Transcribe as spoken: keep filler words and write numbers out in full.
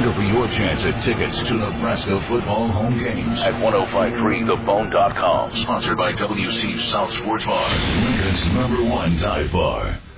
Register for your chance at tickets to Nebraska football home games at ten fifty-three the bone dot com. Sponsored by W C South Sports Bar, Lincoln's number one dive bar.